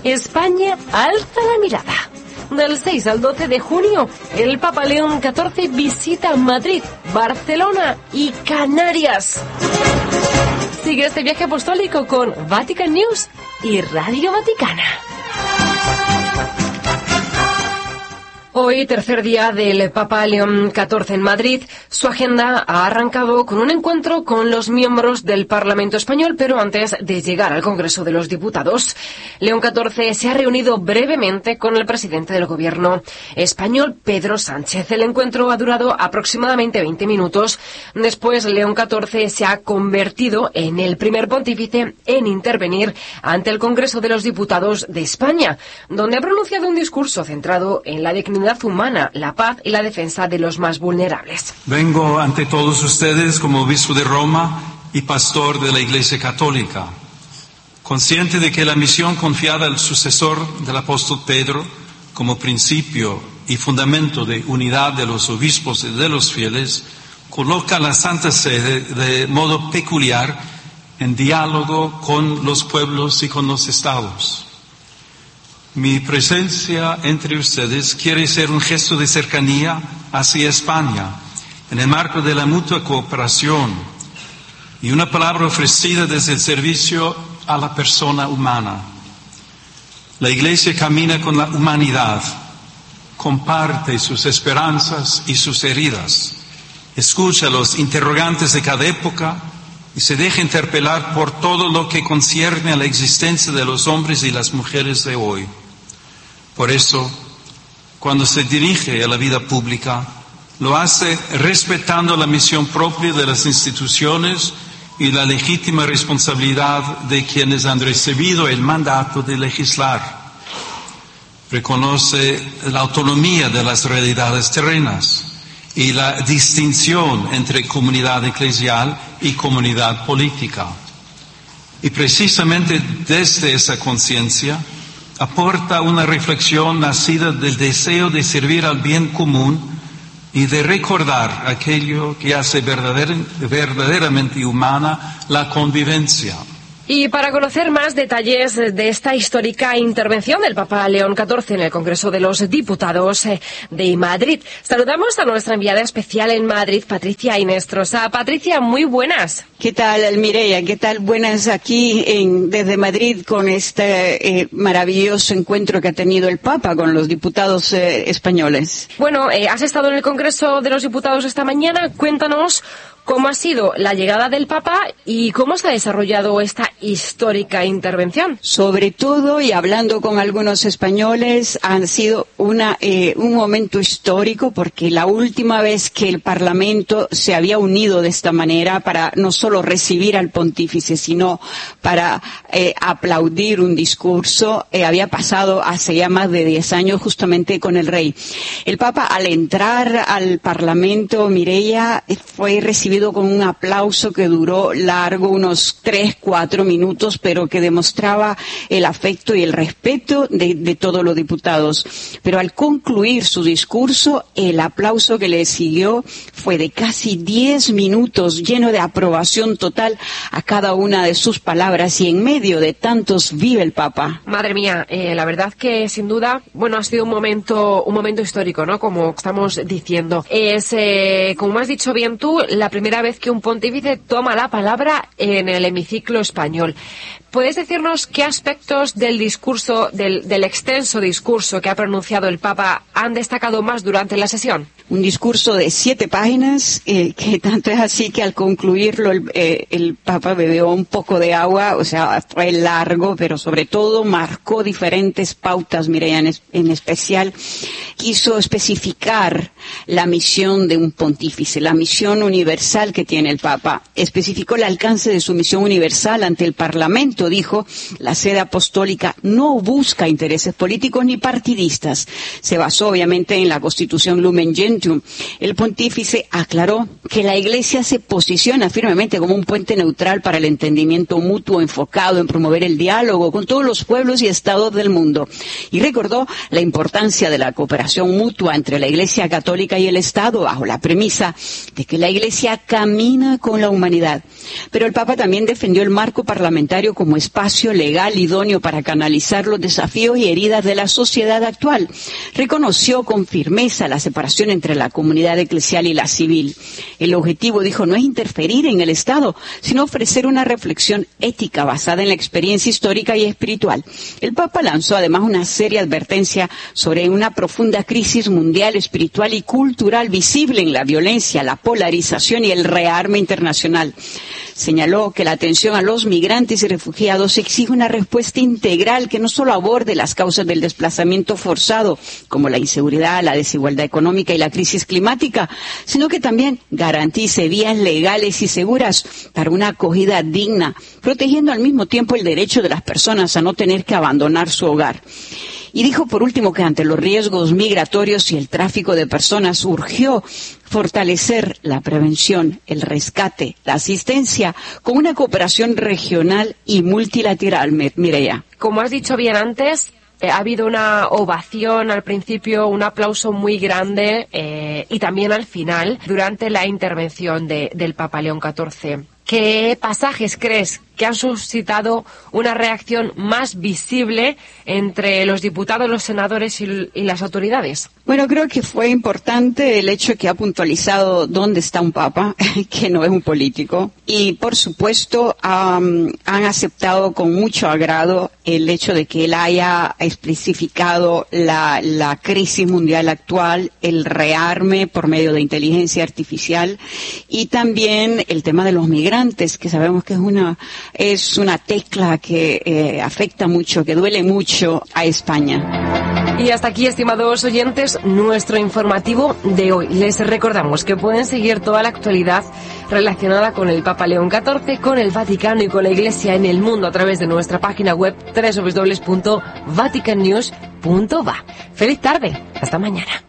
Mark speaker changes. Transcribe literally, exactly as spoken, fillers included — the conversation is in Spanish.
Speaker 1: España alza la mirada. Del seis al doce de junio, el Papa León catorce visita Madrid, Barcelona y Canarias. Sigue este viaje apostólico con Vatican News y Radio Vaticana. Hoy, tercer día del Papa León catorce en Madrid, su agenda ha arrancado con un encuentro con los miembros del Parlamento español, pero antes de llegar al Congreso de los Diputados, León catorce se ha reunido brevemente con el presidente del gobierno español, Pedro Sánchez. El encuentro ha durado aproximadamente veinte minutos. Después, León catorce se ha convertido en el primer pontífice en intervenir ante el Congreso de los Diputados de España, donde ha pronunciado un discurso centrado en la dignidad humana, la paz y la defensa de los más vulnerables.
Speaker 2: Vengo ante todos ustedes como obispo de Roma y pastor de la Iglesia Católica, consciente de que la misión confiada al sucesor del apóstol Pedro, como principio y fundamento de unidad de los obispos y de los fieles, coloca a la Santa Sede de modo peculiar en diálogo con los pueblos y con los estados. Mi presencia entre ustedes quiere ser un gesto de cercanía hacia España, en el marco de la mutua cooperación, y una palabra ofrecida desde el servicio a la persona humana. La Iglesia camina con la humanidad, comparte sus esperanzas y sus heridas, escucha los interrogantes de cada época y se deja interpelar por todo lo que concierne a la existencia de los hombres y las mujeres de hoy. Por eso, cuando se dirige a la vida pública, lo hace respetando la misión propia de las instituciones y la legítima responsabilidad de quienes han recibido el mandato de legislar. Reconoce la autonomía de las realidades terrenas y la distinción entre comunidad eclesial y comunidad política. Y precisamente desde esa conciencia, aporta una reflexión nacida del deseo de servir al bien común y de recordar aquello que hace verdader, verdaderamente humana la convivencia.
Speaker 1: Y para conocer más detalles de esta histórica intervención del Papa León catorce en el Congreso de los Diputados de Madrid, saludamos a nuestra enviada especial en Madrid, Patricia Inestrosa. Patricia, muy buenas.
Speaker 3: ¿Qué tal, Mireia? ¿Qué tal? Buenas aquí en, desde Madrid con este eh, maravilloso encuentro que ha tenido el Papa con los diputados eh, españoles.
Speaker 1: Bueno, eh, has estado en el Congreso de los Diputados esta mañana. Cuéntanos cómo ha sido la llegada del Papa y cómo se ha desarrollado esta histórica intervención.
Speaker 3: Sobre todo, y hablando con algunos españoles, ha sido una, eh, un momento histórico, porque la última vez que el Parlamento se había unido de esta manera para no solo recibir al pontífice, sino para eh, aplaudir un discurso, eh, había pasado hace ya más de diez años justamente con el rey. El Papa, al entrar al Parlamento, Mireia, fue recibido con un aplauso que duró largo, unos tres, cuatro minutos, pero que demostraba el afecto y el respeto de, de todos los diputados. Pero al concluir su discurso, el aplauso que le siguió fue de casi diez minutos, lleno de aprobación total a cada una de sus palabras, y en medio de tantos vive el Papa.
Speaker 1: Madre mía, eh, la verdad que sin duda, bueno, ha sido un momento, un momento histórico, ¿no? Como estamos diciendo. Es, eh, como has dicho bien tú, la primera primera vez que un pontífice toma la palabra en el hemiciclo español. ¿Puedes decirnos qué aspectos del discurso, del, del extenso discurso que ha pronunciado el Papa han destacado más durante la sesión?
Speaker 3: Un discurso de siete páginas, eh, que tanto es así que al concluirlo el, eh, el Papa bebió un poco de agua, o sea, fue largo, pero sobre todo marcó diferentes pautas. Mireia, en, es, en especial quiso especificar la misión de un pontífice, la misión universal que tiene el Papa. Especificó el alcance de su misión universal ante el Parlamento. Dijo, la sede apostólica no busca intereses políticos ni partidistas. Se basó obviamente en la Constitución Lumen Gentium. El pontífice aclaró que la Iglesia se posiciona firmemente como un puente neutral para el entendimiento mutuo, enfocado en promover el diálogo con todos los pueblos y estados del mundo. Y recordó la importancia de la cooperación mutua entre la Iglesia Católica y el Estado, bajo la premisa de que la Iglesia camina con la humanidad. Pero el Papa también defendió el marco parlamentario como como espacio legal idóneo para canalizar los desafíos y heridas de la sociedad actual. Reconoció con firmeza la separación entre la comunidad eclesial y la civil. El objetivo, dijo, no es interferir en el Estado, sino ofrecer una reflexión ética basada en la experiencia histórica y espiritual. El Papa lanzó además una seria advertencia sobre una profunda crisis mundial, espiritual y cultural visible en la violencia, la polarización y el rearme internacional. Señaló que la atención a los migrantes y refugiados exige una respuesta integral que no solo aborde las causas del desplazamiento forzado, como la inseguridad, la desigualdad económica y la crisis climática, sino que también garantice vías legales y seguras para una acogida digna, protegiendo al mismo tiempo el derecho de las personas a no tener que abandonar su hogar. Y dijo por último que ante los riesgos migratorios y el tráfico de personas urgió fortalecer la prevención, el rescate, la asistencia con una cooperación regional y multilateral, Mireia.
Speaker 1: Como has dicho bien antes, eh, ha habido una ovación al principio, un aplauso muy grande eh, y también al final, durante la intervención de, del Papa León catorce. ¿Qué pasajes crees que han suscitado una reacción más visible entre los diputados, los senadores y, y las autoridades?
Speaker 3: Bueno, creo que fue importante el hecho que ha puntualizado dónde está un papa, que no es un político. Y, por supuesto, um, han aceptado con mucho agrado el hecho de que él haya especificado la, la crisis mundial actual, el rearme por medio de inteligencia artificial y también el tema de los migrantes, que sabemos que es una es una tecla que eh, afecta mucho, que duele mucho a España.
Speaker 1: Y hasta aquí, estimados oyentes, nuestro informativo de hoy. Les recordamos que pueden seguir toda la actualidad relacionada con el Papa León catorce, con el Vaticano y con la Iglesia en el mundo a través de nuestra página web doble u doble u doble u punto vatican news punto va. Feliz tarde. Hasta mañana.